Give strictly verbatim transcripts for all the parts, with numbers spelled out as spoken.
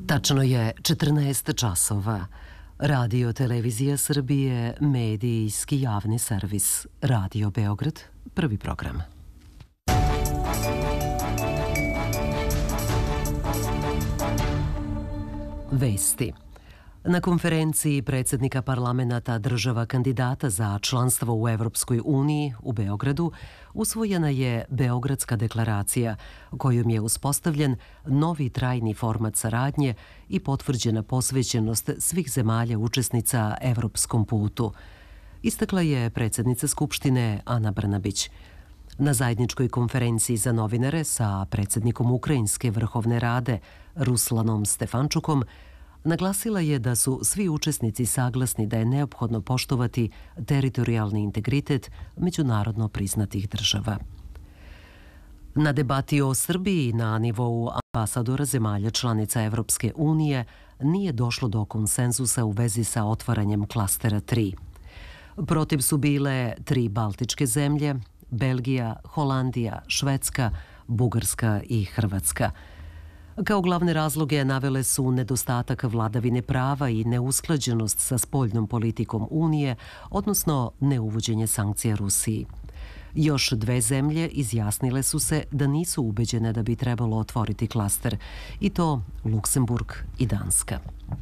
Tačno je četrnaest časova. Radio Televizija Srbije, medijski javni servis. Radio Beograd, prvi program. Vesti. Na konferenciji predsjednika parlamenta država kandidata za članstvo u Evropskoj uniji u Beogradu usvojena je Beogradska deklaracija kojom je uspostavljen novi trajni format saradnje i potvrđena posvećenost svih zemalja učesnica evropskom putu. Istakla je predsjednica Skupštine Ana Brnabić. Na zajedničkoj konferenciji za novinare sa predsjednikom Ukrajinske vrhovne rade Ruslanom Stefančukom naglasila je da su svi učesnici saglasni da je neophodno poštovati teritorijalni integritet međunarodno priznatih država. Na debati o Srbiji na nivou ambasadora zemalja članica Evropske unije nije došlo do konsenzusa u vezi sa otvaranjem klastera tri. Protiv su bile tri baltičke zemlje, Belgija, Holandija, Švedska, Bugarska i Hrvatska. Kao glavne razloge navele su nedostatak vladavine prava i neusklađenost sa spoljnom politikom Unije, odnosno neuvođenje sankcija Rusiji. Još dve zemlje izjasnile su se da nisu ubeđene da bi trebalo otvoriti klaster, i to Luksemburg i Danska.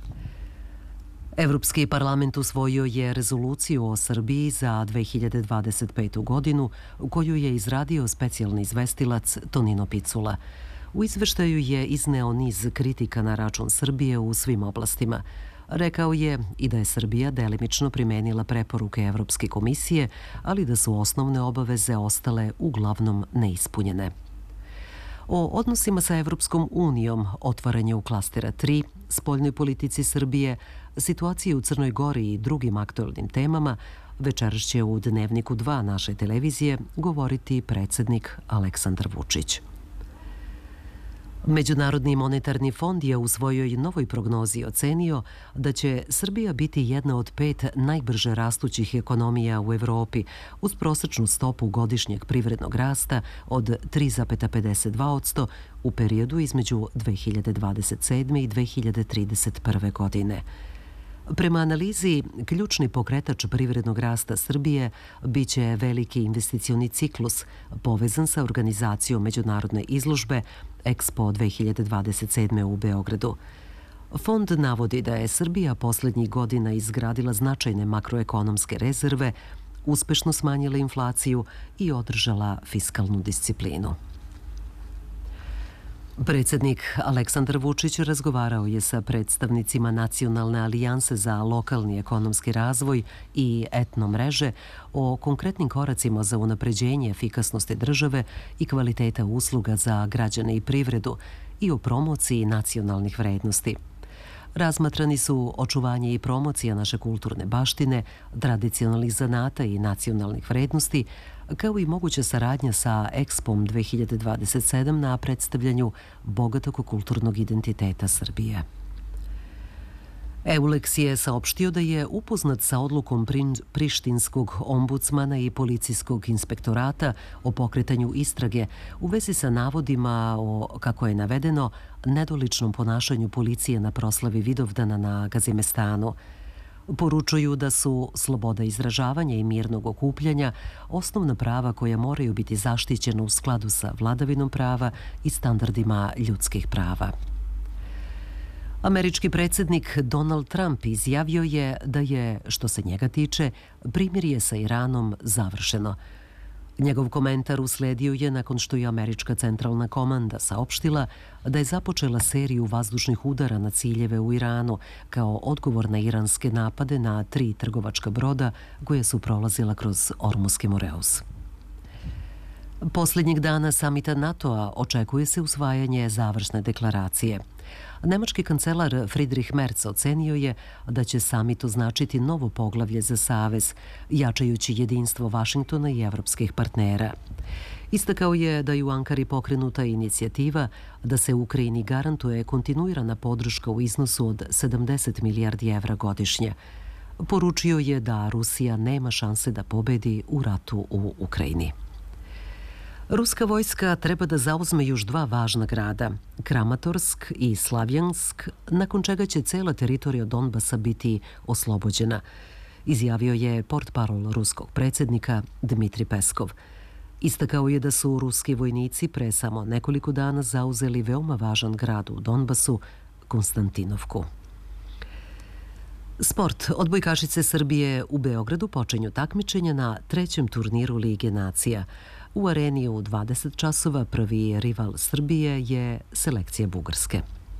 Evropski parlament usvojio je rezoluciju o Srbiji za dve hiljade dvadeset petu godinu, koju je izradio specijalni izvestilac Tonino Picula. U izveštaju je izneo niz kritika na račun Srbije u svim oblastima. Rekao je i da je Srbija delimično primenila preporuke Evropske komisije, ali da su osnovne obaveze ostale uglavnom neispunjene. O odnosima sa Evropskom unijom, otvaranje u klastera tri, spoljnoj politici Srbije, situacije u Crnoj Gori i drugim aktualnim temama večeras će u Dnevniku dva naše televizije govoriti predsjednik Aleksandar Vučić. Međunarodni monetarni fond je u svojoj novoj prognozi ocenio da će Srbija biti jedna od pet najbrže rastućih ekonomija u Evropi uz prosečnu stopu godišnjeg privrednog rasta od tri zarez pedeset dva posto u periodu između dve hiljade dvadeset sedme i dve hiljade trideset prve. godine. Prema analizi, ključni pokretač privrednog rasta Srbije biće veliki investicioni ciklus povezan sa organizacijom međunarodne izložbe Expo dve hiljade dvadeset sedme. u Beogradu. Fond navodi da je Srbija posljednjih godina izgradila značajne makroekonomske rezerve, uspešno smanjila inflaciju i održala fiskalnu disciplinu. Predsjednik Aleksandar Vučić razgovarao je sa predstavnicima Nacionalne alijanse za lokalni ekonomski razvoj i etno mreže o konkretnim koracima za unapređenje efikasnosti države i kvaliteta usluga za građane i privredu i o promociji nacionalnih vrednosti. Razmatrani su očuvanje i promocija naše kulturne baštine, tradicionalnih zanata i nacionalnih vrednosti, kao i moguća saradnja sa Expom dve hiljade dvadeset sedam na predstavljanju bogatog kulturnog identiteta Srbije. Euleks je saopštio da je upoznat sa odlukom prištinskog ombudsmana i policijskog inspektorata o pokretanju istrage u vezi sa navodima o, kako je navedeno, nedoličnom ponašanju policije na proslavi Vidovdana na Gazimestanu. Poručuju da su sloboda izražavanja i mirnog okupljanja osnovna prava koja moraju biti zaštićena u skladu sa vladavinom prava i standardima ljudskih prava. Američki predsjednik Donald Trump izjavio je da je, što se njega tiče, primirje sa Iranom završeno. Njegov komentar usledio je nakon što je Američka centralna komanda saopštila da je započela seriju vazdušnih udara na ciljeve u Iranu kao odgovor na iranske napade na tri trgovačka broda koje su prolazila kroz Ormuski Moreus. Posljednjeg dana samita NATO-a očekuje se usvajanje završne deklaracije. Nemački kancelar Friedrich Merz ocenio je da će samit označiti novo poglavlje za savez, jačajući jedinstvo Vašingtona i evropskih partnera. Istakao je da je u Ankari pokrenuta inicijativa da se Ukrajini garantuje kontinuirana podrška u iznosu od sedamdeset milijardi evra godišnje. Poručio je da Rusija nema šanse da pobedi u ratu u Ukrajini. Ruska vojska treba da zauzme još dva važna grada, Kramatorsk i Slavjansk, nakon čega će cela teritorija Donbasa biti oslobođena, izjavio je portparol ruskog predsjednika Dmitrij Peskov. Istakao je da su ruski vojnici pre samo nekoliko dana zauzeli veoma važan grad u Donbasu, Konstantinovku. Sport. Odbojkašice Srbije u Beogradu počinju takmičenja na trećem turniru Lige nacija. U areni u dvadeset časova prvi rival Srbije je selekcija Bugarske.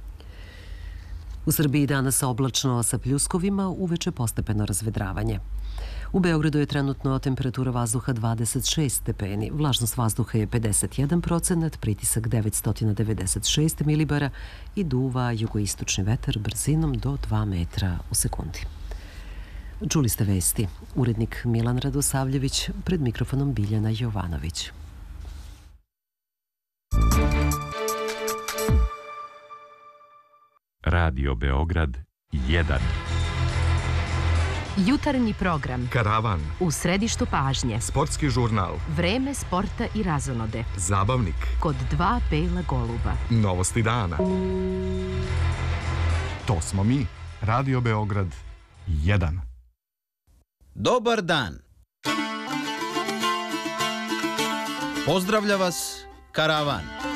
U Srbiji danas oblačno sa pljuskovima, uveče postepeno razvedravanje. U Beogradu je trenutno temperatura vazduha dvadeset šest stepeni, vlažnost vazduha je pedeset jedan procenat, pritisak devetsto devedeset šest milibara i duva jugoistočni vetar brzinom do dva metra u sekundi. Čuli ste vesti. Urednik Milan Radosavljević, pred mikrofonom Biljana Jovanović. Radio Beograd jedan. Jutarnji program. Karavan. U središtu pažnje. Sportski žurnal. Vreme sporta i razonode. Zabavnik. Kod dva bela goluba. Novosti dana. To smo mi. Radio Beograd jedan. Dobar dan. Pozdravlja vas Karavan.